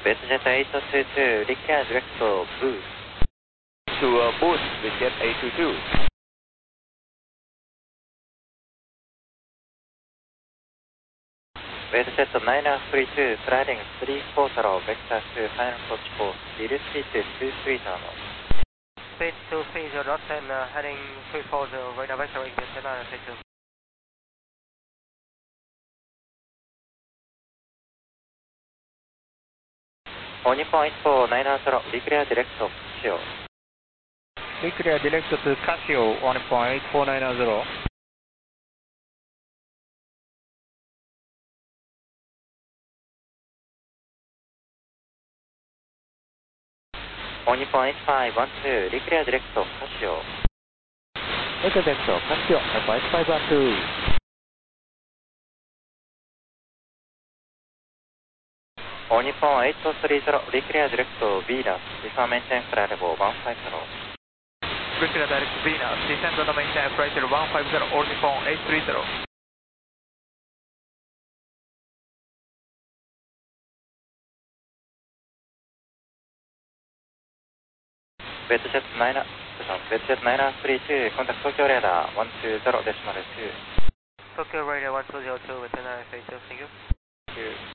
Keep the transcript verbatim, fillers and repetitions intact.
ベースジェットエイトツーツー、リキャーディレクト、ブー。 To uh, boost with jet eight two two. ベースジェットナイナースリーツー、スライディングスリーフォーゼロ、ベクターツー、ファイナルコーチコース、ビルスピードツースリーゼロ。 Speed two three zero knots and uh, heading three four zero, right now vector exit nine three two. All Nippon eight four nine zero, declare direct to Casio. Declare direct to Casio one point eight four nine zero. All Nippon eight five one two, declare direct to Casio. Declare direct to Casio one point eight five one two. All Nippon eight three zero, declare direct to Venus, descend maintain flight level one five zero. Declare direct to Venus, descend on the maintain flight level one five zero, All Nippon eight three zero. Bedjet nine, Bedjet nine three two, contact Tokyo radar one two zero decimal two. Tokyo radar one two zero two with nine three two, thank you. Thank you.